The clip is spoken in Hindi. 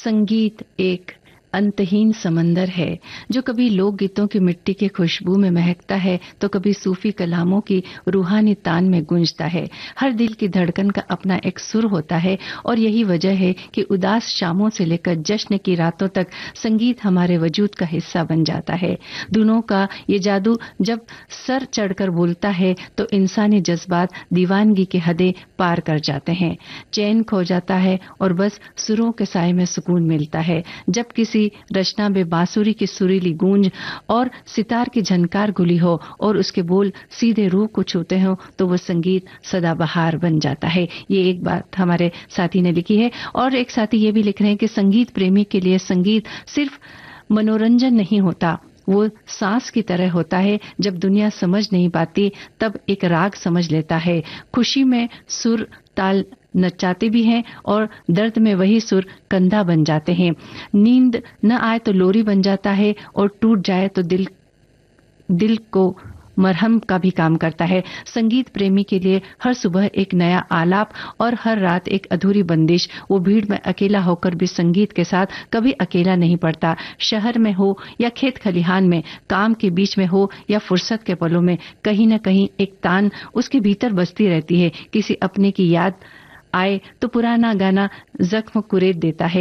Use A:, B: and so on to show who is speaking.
A: संगीत एक अंतहीन समंदर है जो कभी लोकगीतों की मिट्टी की खुशबू में महकता है तो कभी सूफी कलामों की रूहानी तान में गूंजता है। हर दिल की धड़कन का अपना एक सुर होता है और यही वजह है कि उदास शामों से लेकर जश्न की रातों तक संगीत हमारे वजूद का हिस्सा बन जाता है। धुनों का ये जादू जब सर चढ़कर बोलता है तो इंसानी जज्बात दीवानगी की हदें पार कर जाते हैं। चैन खो जाता है और बस सुरों के साए में सुकून मिलता है। जब किसी रचना में बांसुरी की सुरीली गूंज और सितार की झनकार घुली हो और उसके बोल सीधे रूह को छूते हो तो वो संगीत सदाबहार बन जाता है। ये एक बात हमारे साथी ने लिखी है। और एक साथी ये भी लिख रहे हैं कि संगीत प्रेमी के लिए संगीत सिर्फ मनोरंजन नहीं होता, वो सांस की तरह होता है। जब दुनिया समझ नहीं पाती तब एक राग समझ लेता है। खुशी में सुर ताल नचाते भी हैं और दर्द में वही सुर कंधा बन जाते हैं। नींद न आए तो लोरी बन जाता है और टूट जाए तो दिल को मरहम का भी काम करता है। संगीत प्रेमी के लिए हर सुबह एक नया आलाप और हर रात एक अधूरी बंदिश। वो भीड़ में अकेला होकर भी संगीत के साथ कभी अकेला नहीं पड़ता। शहर में हो या खेत खलिहान में, काम के बीच में हो या फुर्सत के पलों में, कहीं न कहीं एक तान उसके भीतर बसती रहती है। किसी अपने की याद आए तो पुराना गाना जख्म कुरेद देता है।